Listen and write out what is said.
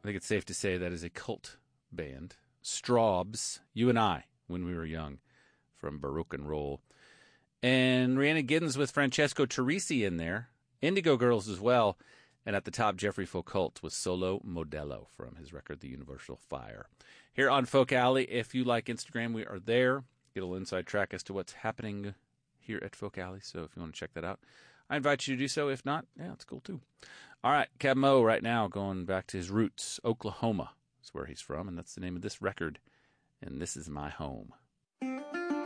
think it's safe to say that is a cult band. Strawbs, You and I, When We Were Young, from Baroque and Roll. And Rhiannon Giddens with Francesco Turrisi in there. Indigo Girls as well. And at the top, Jeffrey Foucault with Solo Modello from his record, The Universal Fire. Here on Folk Alley, if you like Instagram, we are there. Get a little inside track as to what's happening here at Folk Alley. So if you want to check that out, I invite you to do so. If not, yeah, it's cool too. All right, Cab Mo right now going back to his roots. Oklahoma is where he's from, and that's the name of this record. And This Is My Home.